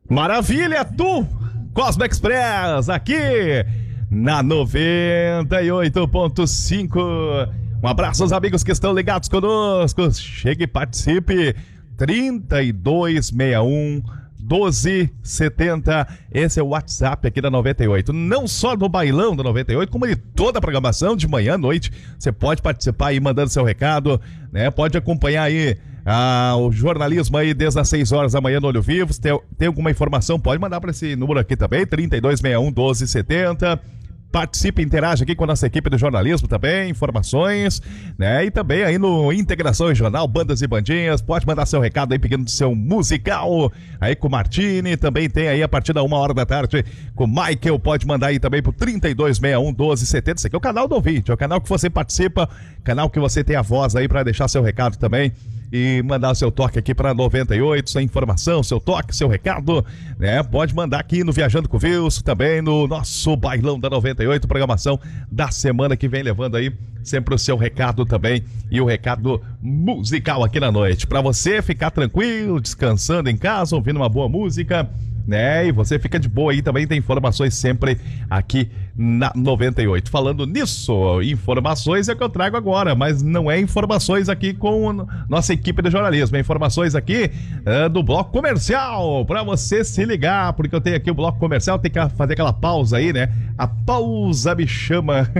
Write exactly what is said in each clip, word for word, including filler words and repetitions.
Maravilha, tu, Cosmo Express, aqui na noventa e oito ponto cinco. Um abraço aos amigos que estão ligados conosco. Chegue e participe. trinta e dois sessenta e um, doze setenta. Esse é o WhatsApp aqui da noventa e oito. Não só do bailão da noventa e oito, como de toda a programação, de manhã à noite. Você pode participar aí mandando seu recado, né? Pode acompanhar aí ah, o jornalismo aí desde as seis horas da manhã no Olho Vivo. Se tem, tem alguma informação, pode mandar para esse número aqui também, trinta e dois sessenta e um, doze setenta. Participe, interage aqui com a nossa equipe do jornalismo também, informações, né? E também aí no Integração Regional, Bandas e Bandinhas, pode mandar seu recado aí pedindo seu musical aí com o Martini, também tem aí a partir da uma hora da tarde com o Michael, pode mandar aí também pro trinta e dois sessenta e um, doze setenta. Esse aqui é o canal do ouvinte, é o canal que você participa, canal que você tem a voz aí para deixar seu recado também e mandar o seu toque aqui para noventa e oito, sua informação, seu toque, seu recado, né? Pode mandar aqui no Viajando com o Wilson, também no nosso bailão da noventa e oito, programação da semana que vem levando aí sempre o seu recado também e o recado musical aqui na noite, para você ficar tranquilo, descansando em casa, ouvindo uma boa música, né? E você fica de boa aí, também tem informações sempre aqui na noventa e oito. Falando nisso, informações é que eu trago agora, mas não é informações aqui com nossa equipe de jornalismo, é informações aqui é, do bloco comercial, para você se ligar, porque eu tenho aqui o bloco comercial, tem que fazer aquela pausa aí, né? A pausa me chama.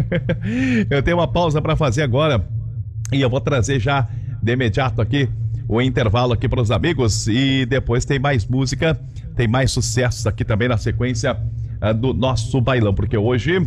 Eu tenho uma pausa para fazer agora e eu vou trazer já de imediato aqui o intervalo aqui para os amigos e depois tem mais música, tem mais sucessos aqui também na sequência uh, do nosso bailão, porque hoje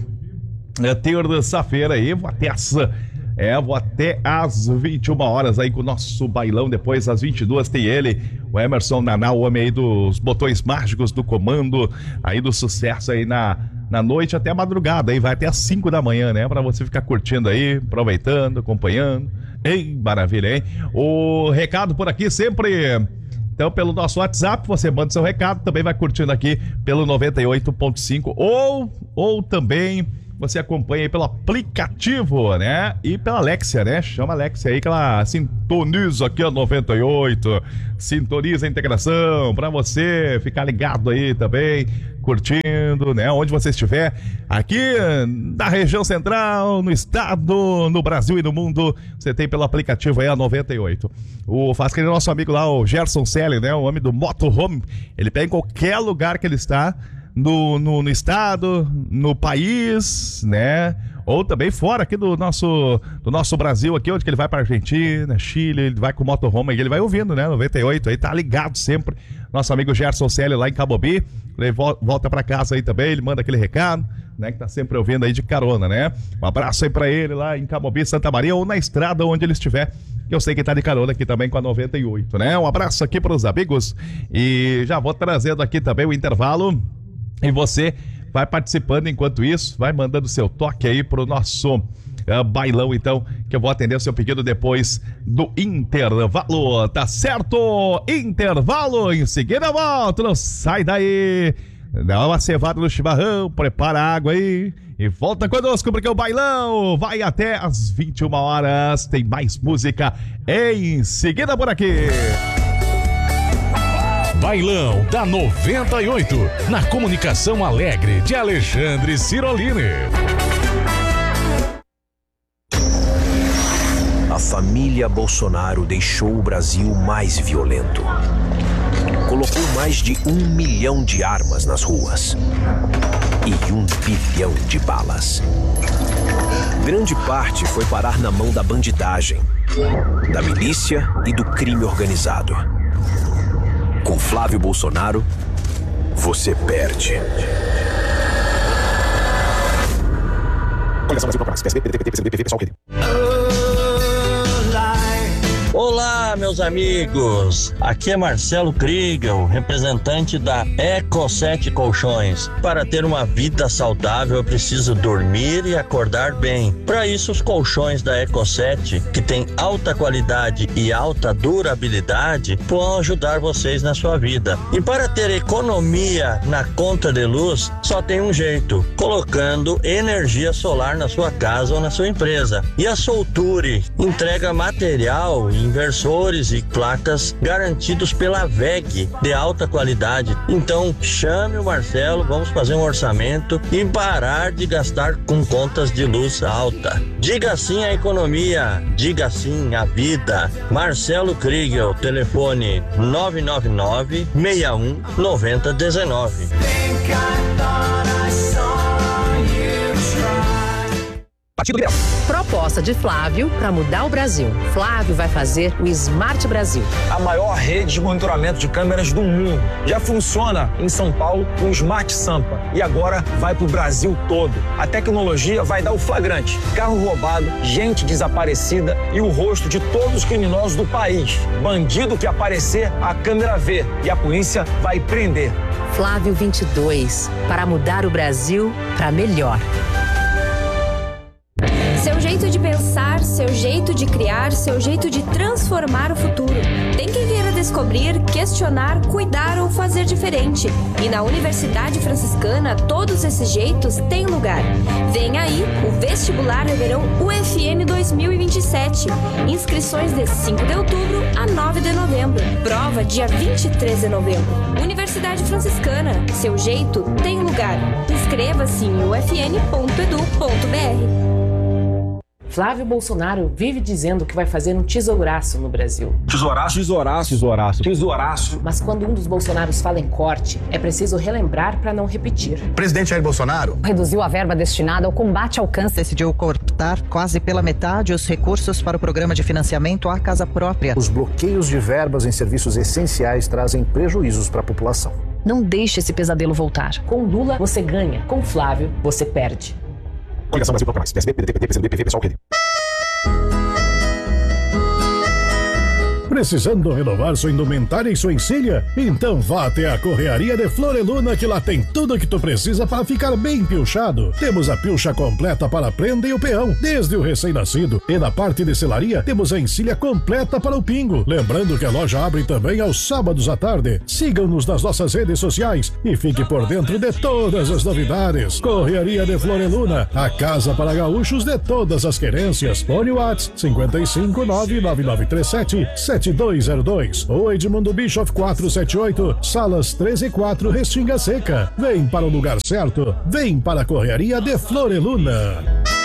é terça-feira aí, vou até as, é, vou até às vinte e uma horas aí com o nosso bailão, depois às vinte e duas tem ele, o Emerson Naná, o homem aí dos botões mágicos do comando, aí do sucesso aí na, na noite até a madrugada, aí vai até às cinco da manhã, né, para você ficar curtindo aí, aproveitando, acompanhando. Ei, maravilha, hein? O recado por aqui sempre, então, pelo nosso WhatsApp, você manda seu recado, também vai curtindo aqui pelo noventa e oito ponto cinco ou, ou também você acompanha aí pelo aplicativo, né? E pela Alexia, né? Chama a Alexia aí que ela sintoniza aqui a noventa e oito, sintoniza a integração pra você ficar ligado aí também, curtindo, né? Onde você estiver, aqui na região central, no estado, no Brasil e no mundo, você tem pelo aplicativo aí a noventa e oito. O faz aquele nosso amigo lá, o Gerson Selle, né? O homem do motorhome, ele pega em qualquer lugar que ele está, No, no, no estado, no país, né? Ou também fora aqui do nosso, do nosso Brasil, aqui onde que ele vai para Argentina, Chile, ele vai com o motorhome, ele vai ouvindo, né? noventa e oito, aí tá ligado sempre. Nosso amigo Gerson Célio lá em Cabobi, ele volta para casa aí também, ele manda aquele recado, né? Que tá sempre ouvindo aí de carona, né? Um abraço aí para ele lá em Cabobi, Santa Maria, ou na estrada onde ele estiver, que eu sei que tá de carona aqui também com a noventa e oito, né? Um abraço aqui para os amigos e já vou trazendo aqui também o intervalo. E você vai participando enquanto isso, vai mandando seu toque aí pro nosso uh, bailão, então, que eu vou atender o seu pedido depois do intervalo, tá certo? Intervalo, em seguida volta, não sai daí, dá uma cevada no chimarrão, prepara a água aí e volta conosco, porque o bailão vai até às vinte e uma horas, tem mais música em seguida por aqui. Bailão da noventa e oito, na comunicação alegre de Alexandre Cirolini. A família Bolsonaro deixou o Brasil mais violento. Colocou mais de um milhão de armas nas ruas e um bilhão de balas. Grande parte foi parar na mão da bandidagem, da milícia e do crime organizado. Com Flávio Bolsonaro, você perde. Coligação Brasil Procurados, P S D, P D T, P T, P C D, P V, pessoal, P D. Olá, meus amigos. Aqui é Marcelo Kriegel, representante da Eco sete Colchões. Para ter uma vida saudável, eu preciso dormir e acordar bem. Para isso, os colchões da Eco sete, que tem alta qualidade e alta durabilidade, vão ajudar vocês na sua vida. E para ter economia na conta de luz, só tem um jeito: colocando energia solar na sua casa ou na sua empresa. E a Solture entrega material, inversores motores e placas garantidos pela V E G, de alta qualidade. Então, chame o Marcelo, vamos fazer um orçamento e parar de gastar com contas de luz alta. Diga sim à economia, diga sim à vida. Marcelo Kriegel, telefone nove nove nove, seis um, nove zero um nove. Partido Liberal. Proposta de Flávio para mudar o Brasil. Flávio vai fazer o Smart Brasil. A maior rede de monitoramento de câmeras do mundo. Já funciona em São Paulo com o Smart Sampa. E agora vai para o Brasil todo. A tecnologia vai dar o flagrante. Carro roubado, gente desaparecida e o rosto de todos os criminosos do país. Bandido que aparecer, a câmera vê. E a polícia vai prender. Flávio vinte e dois. Para mudar o Brasil para melhor. Seu jeito de pensar, seu jeito de criar, seu jeito de transformar o futuro. Tem que vir a descobrir, questionar, cuidar ou fazer diferente. E na Universidade Franciscana, todos esses jeitos têm lugar. Vem aí o Vestibular de Verão U F N dois mil e vinte e sete. Inscrições de cinco de outubro a nove de novembro. Prova dia vinte e três de novembro. Universidade Franciscana, seu jeito tem lugar. Inscreva-se em u f n ponto e d u ponto b r. Flávio Bolsonaro vive dizendo que vai fazer um tesouraço no Brasil. Tesouraço? Tesouraço. Tesouraço. Tesouraço. Mas quando um dos Bolsonaros fala em corte, é preciso relembrar para não repetir. O presidente Jair Bolsonaro reduziu a verba destinada ao combate ao câncer. Decidiu cortar quase pela metade os recursos para o programa de financiamento à casa própria. Os bloqueios de verbas em serviços essenciais trazem prejuízos para a população. Não deixe esse pesadelo voltar. Com Lula, você ganha. Com Flávio, você perde. Coligação Brasil Procura Mais. P S B, P D T, P T, P C do B, P V, Pessoal, P D. Precisando renovar sua indumentária e sua encilha? Então vá até a Correaria de Floreluna, que lá tem tudo o que tu precisa para ficar bem pilchado. Temos a pilcha completa para a prenda e o peão, desde o recém-nascido. E na parte de selaria, temos a encilha completa para o pingo. Lembrando que a loja abre também aos sábados à tarde. Sigam-nos nas nossas redes sociais e fique por dentro de todas as novidades. Correaria de Floreluna, a casa para gaúchos de todas as querências. Fone WhatsApp cinco cinco nove nove nove três sete sete dois zero dois ou Edmundo Bischoff quatrocentos e setenta e oito, Salas treze e quatro, Restinga Seca. Vem para o lugar certo, vem para a Correaria de Floreluna.